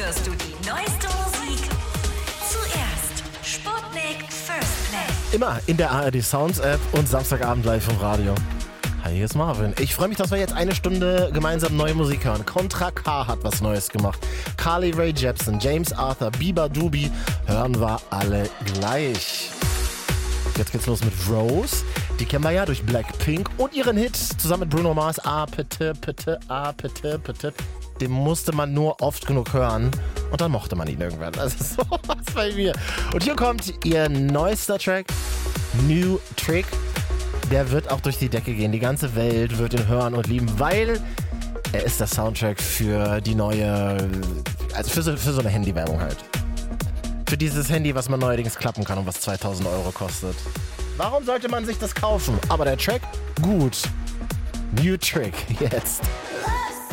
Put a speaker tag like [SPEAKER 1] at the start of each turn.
[SPEAKER 1] hörst du die neueste Musik zuerst. Sputnik First Play.
[SPEAKER 2] Immer in der ARD Sounds App und Samstagabend live im Radio. Hi, hier ist Marvin. Ich freue mich, dass wir jetzt eine Stunde gemeinsam neue Musik hören. Contra K hat was Neues gemacht. Carly Rae Jepsen, James Arthur, Biba Doobie hören wir alle gleich. Jetzt geht's los mit Rose. Die kennen wir ja durch Blackpink und ihren Hit zusammen mit Bruno Mars. Pete. Den musste man nur oft genug hören und dann mochte man ihn irgendwann. Also so was bei mir. Und hier kommt ihr neuester Track, New Trick. Der wird auch durch die Decke gehen. Die ganze Welt wird ihn hören und lieben, weil er ist der Soundtrack für die neue, also für so eine Handywerbung halt. Für dieses Handy, was man neuerdings klappen kann und was 2.000 € kostet. Warum sollte man sich das kaufen? Aber der Track, gut. New Trick, jetzt.